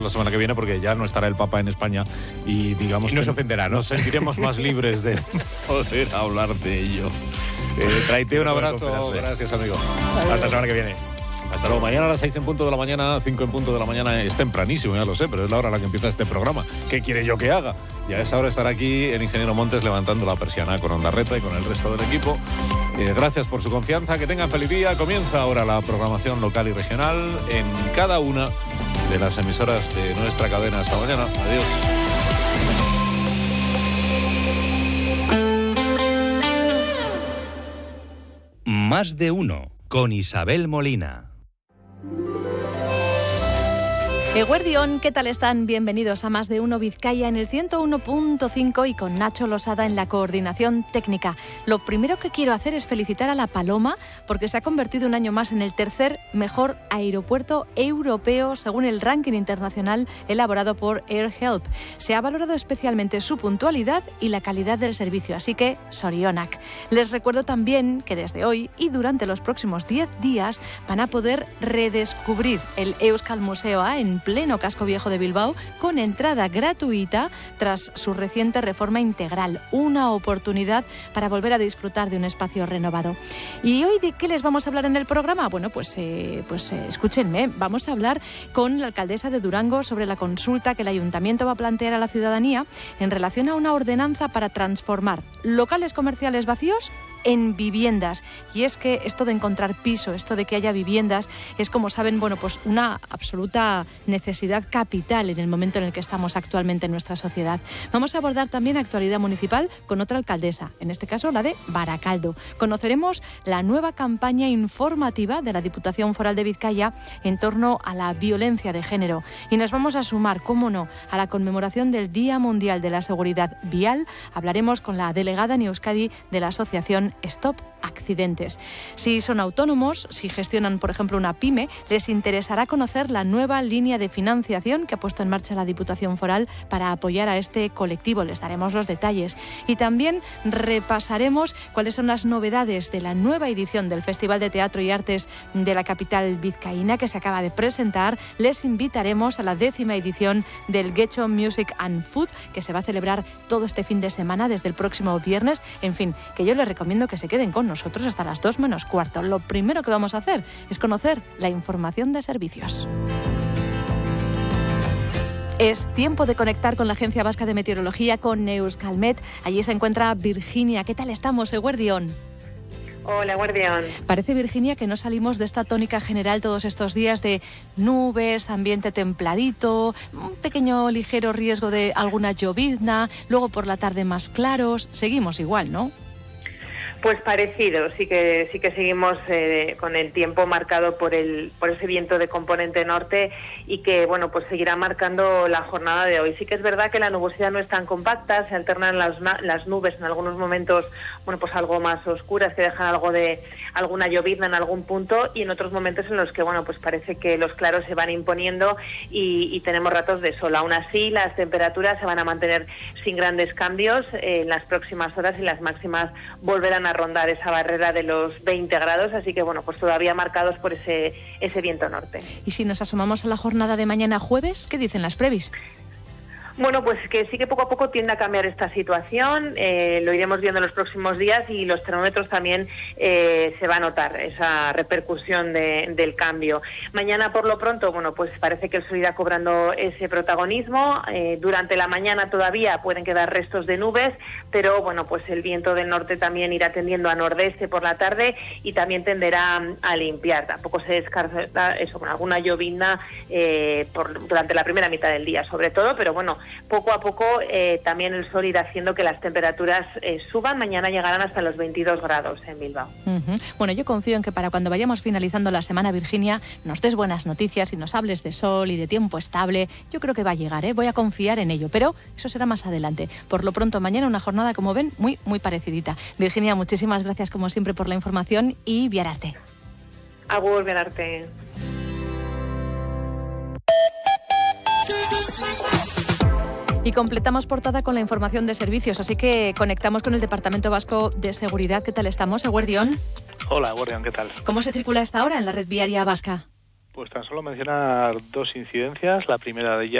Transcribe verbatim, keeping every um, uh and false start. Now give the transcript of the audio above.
la semana que viene, porque ya no estará el Papa en España y digamos y no que se ofenderá, ¿no? Nos sentiremos más libres de poder hablar de ello. Eh, Traite un abrazo, gracias amigo. Hasta la semana que viene. Hasta luego. Mañana a las seis en punto de la mañana, cinco en punto de la mañana, es tempranísimo, ya lo sé, pero es la hora a la que empieza este programa. ¿Qué quiere yo que haga? Y a esa hora estará aquí el ingeniero Montes levantando la persiana con Ondarreta y con el resto del equipo. Eh, gracias por su confianza, que tengan feliz día. Comienza ahora la programación local y regional en cada una de las emisoras de nuestra cadena. Hasta mañana. Adiós. Más de uno, con Isabel Molina. Eguerdión, ¿qué tal están? Bienvenidos a Más de Uno Vizcaya en el ciento uno punto cinco y con Nacho Losada en la coordinación técnica. Lo primero que quiero hacer es felicitar a La Paloma porque se ha convertido un año más en el tercer mejor aeropuerto europeo según el ranking internacional elaborado por AirHelp. Se ha valorado especialmente su puntualidad y la calidad del servicio, así que sorionak. Les recuerdo también que desde hoy y durante los próximos diez días van a poder redescubrir el Euskal Museoa en pleno casco viejo de Bilbao con entrada gratuita tras su reciente reforma integral. Una oportunidad para volver a disfrutar de un espacio renovado. ¿Y hoy de qué les vamos a hablar en el programa? Bueno, pues, eh, pues eh, escúchenme. Vamos a hablar con la alcaldesa de Durango sobre la consulta que el ayuntamiento va a plantear a la ciudadanía en relación a una ordenanza para transformar locales comerciales vacíos en viviendas. Y es que esto de encontrar piso, esto de que haya viviendas, es, como saben, bueno, pues una absoluta necesidad capital en el momento en el que estamos actualmente en nuestra sociedad. Vamos a abordar también actualidad municipal con otra alcaldesa, en este caso la de Baracaldo. Conoceremos la nueva campaña informativa de la Diputación Foral de Vizcaya en torno a la violencia de género. Y nos vamos a sumar, cómo no, a la conmemoración del Día Mundial de la Seguridad Vial. Hablaremos con la delegada en Euskadi de la asociación Stop Accidentes. Si son autónomos, si gestionan, por ejemplo, una pyme, les interesará conocer la nueva línea de financiación que ha puesto en marcha la Diputación Foral para apoyar a este colectivo. Les daremos los detalles. Y también repasaremos cuáles son las novedades de la nueva edición del Festival de Teatro y Artes de la capital vizcaína que se acaba de presentar. Les invitaremos a la décima edición del Getxo Music and Food, que se va a celebrar todo este fin de semana desde el próximo viernes. En fin, que yo les recomiendo que se queden con nosotros hasta las dos menos cuarto. Lo primero que vamos a hacer es conocer la información de servicios. Es tiempo de conectar con la Agencia Vasca de Meteorología, con Euskalmet. Allí se encuentra Virginia. ¿Qué tal estamos, Eguerdión? Hola, Guardián. Parece, Virginia, que no salimos de esta tónica general todos estos días de nubes, ambiente templadito, un pequeño ligero riesgo de alguna llovizna, luego por la tarde más claros. Seguimos igual, ¿no? Pues parecido, sí que sí que seguimos eh, con el tiempo marcado por el por ese viento de componente norte y que, bueno, pues seguirá marcando la jornada de hoy. Sí que es verdad que la nubosidad no es tan compacta, se alternan las, las nubes en algunos momentos, bueno, pues algo más oscuras que dejan algo de alguna llovizna en algún punto y en otros momentos en los que, bueno, pues parece que los claros se van imponiendo y, y tenemos ratos de sol. Aún así, las temperaturas se van a mantener sin grandes cambios eh, en las próximas horas y las máximas volverán a rondar esa barrera de los veinte grados, así que, bueno, pues todavía marcados por ese, ese viento norte. Y si nos asomamos a la jornada de mañana jueves, ¿qué dicen las previs? Bueno, pues que sí que poco a poco tiende a cambiar esta situación, eh, lo iremos viendo en los próximos días y los termómetros también eh, se va a notar esa repercusión de, del cambio. Mañana por lo pronto, bueno, pues parece que el sol irá cobrando ese protagonismo, eh, durante la mañana todavía pueden quedar restos de nubes, pero bueno, pues el viento del norte también irá tendiendo a nordeste por la tarde y también tenderá a limpiar. Tampoco se descarta eso con alguna llovizna eh, por, durante la primera mitad del día sobre todo, pero bueno, poco a poco eh, también el sol irá haciendo que las temperaturas eh, suban. Mañana llegarán hasta los veintidós grados en Bilbao. Uh-huh. Bueno, yo confío en que para cuando vayamos finalizando la semana, Virginia, nos des buenas noticias y nos hables de sol y de tiempo estable. Yo creo que va a llegar, ¿eh? Voy a confiar en ello, pero eso será más adelante. Por lo pronto, mañana una jornada, como ven, muy, muy parecidita. Virginia, muchísimas gracias como siempre por la información y viararte. Agur, viararte. Y completamos portada con la información de servicios, así que conectamos con el Departamento Vasco de Seguridad. ¿Qué tal estamos, Eguerdión? Hola, Eguerdión, ¿qué tal? ¿Cómo se circula a esta hora en la red viaria vasca? Pues tan solo mencionar dos incidencias. La primera de ellas